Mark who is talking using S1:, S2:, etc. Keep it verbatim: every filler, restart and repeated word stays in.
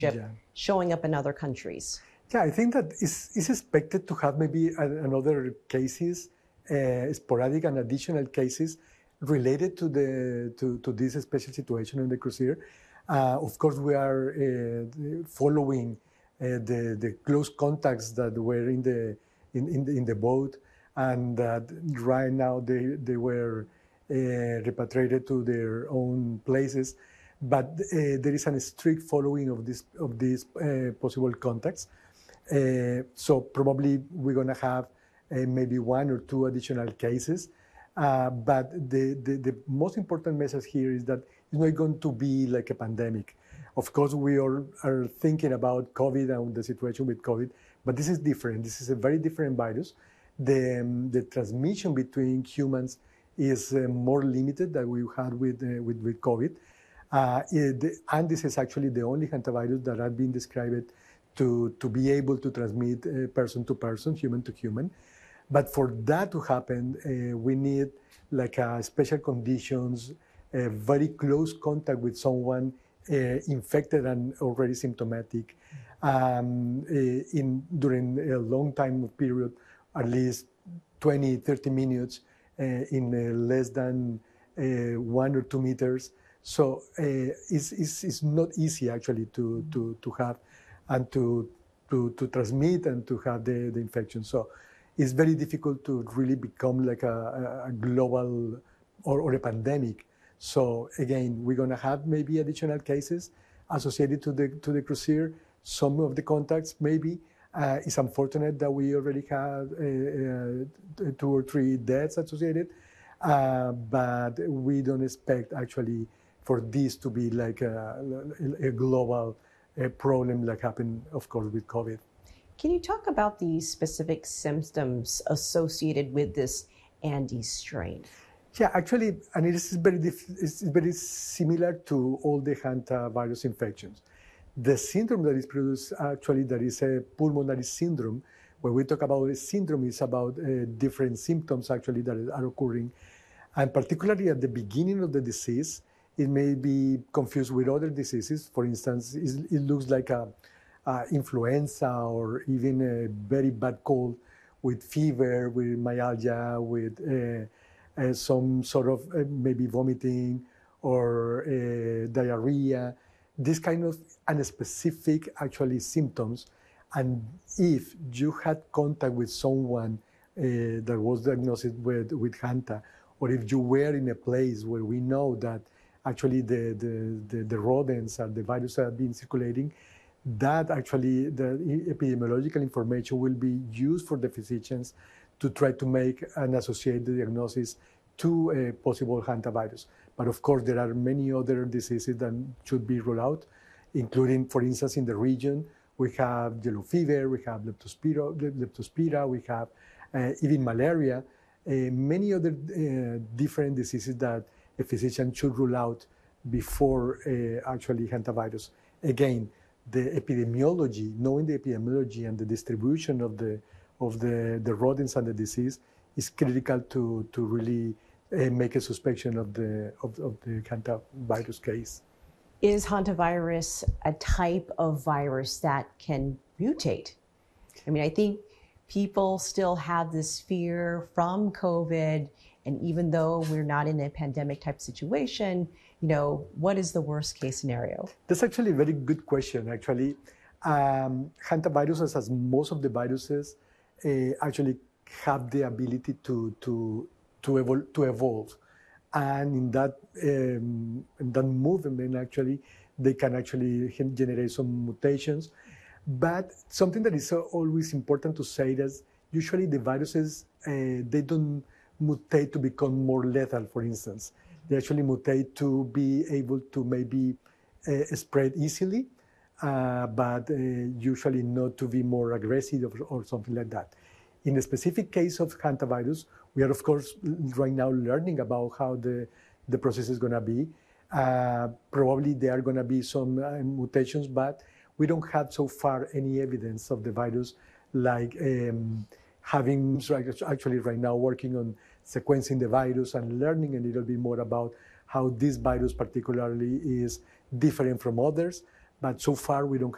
S1: yeah.
S2: showing up in other countries?
S1: Yeah, I think that it's, it's expected to have maybe another cases, uh, sporadic and additional cases related to the to, to this special situation in the cruiser. Uh, of course, we are uh, following uh, the the close contacts that were in the in in the, in the boat, and that right now they they were uh, repatriated to their own places. But uh, there is a strict following of this of these uh, possible contacts. Uh, so probably we're going to have uh, maybe one or two additional cases. Uh, but the, the, the most important message here is that it's not going to be like a pandemic. Of course, we all are thinking about COVID and the situation with COVID, but this is different. This is a very different virus. The, um, the transmission between humans is uh, more limited than we had with, uh, with, with COVID. Uh, it, and this is actually the only hantavirus that have been described to, to be able to transmit uh, person to person, human to human. But for that to happen, uh, we need like uh, special conditions, uh, very close contact with someone uh, infected and already symptomatic um, uh, in, during a long time period, at least twenty, thirty minutes uh, in uh, less than uh, one or two meters. So uh, it's, it's, it's not easy actually to, to, to have and to, to, to transmit and to have the, the infection. So it's very difficult to really become like a, a global or, or a pandemic. So again, we're gonna have maybe additional cases associated to the, to the cruiser. Some of the contacts maybe. Uh, it's unfortunate that we already have uh, uh, two or three deaths associated, uh, but we don't expect actually for this to be like a, a global a problem like happened, of course, with COVID.
S2: Can you talk about the specific symptoms associated with this Andes strain?
S1: Yeah, actually, and it is very, it's very similar to all the hantavirus infections. The syndrome that is produced, actually, that is a pulmonary syndrome. When we talk about a syndrome, it's about uh, different symptoms, actually, that are occurring. And particularly at the beginning of the disease, it may be confused with other diseases. For instance, it looks like a, a influenza or even a very bad cold with fever, with myalgia, with uh, uh, some sort of uh, maybe vomiting or uh, diarrhea, this kind of unspecific actually symptoms. And if you had contact with someone uh, that was diagnosed with, with Hanta, or if you were in a place where we know that actually the, the, the, the rodents and the virus have been circulating, that actually the epidemiological information will be used for the physicians to try to make and associate the diagnosis to a possible hantavirus. But of course, there are many other diseases that should be ruled out, including, for instance, in the region, we have yellow fever, we have leptospira, leptospira we have uh, even malaria, uh, many other uh, different diseases that a physician should rule out before uh, actually hantavirus. Again, the epidemiology, knowing the epidemiology and the distribution of the of the, the rodents and the disease is critical to, to really uh, make a suspicion of the of, of the hantavirus case.
S2: Is hantavirus a type of virus that can mutate? I mean, I think people still have this fear from COVID, and even though we're not in a pandemic type situation, you know, what is the worst case scenario?
S1: That's actually a very good question, actually. Um, hantaviruses, as most of the viruses, uh, actually have the ability to, to, to, evol to evolve. And in that, um, in that movement, actually, they can actually generate some mutations. But something that is always important to say is usually the viruses, uh, they don't mutate to become more lethal, for instance. They actually mutate to be able to maybe uh, spread easily, uh, but uh, usually not to be more aggressive or, or something like that. In the specific case of hantavirus, we are, of course, right now learning about how the, the process is going to be. Uh, probably there are going to be some uh, mutations, but we don't have so far any evidence of the virus, like um, having actually right now working on sequencing the virus and learning a little bit more about how this virus particularly is different from others. But so far we don't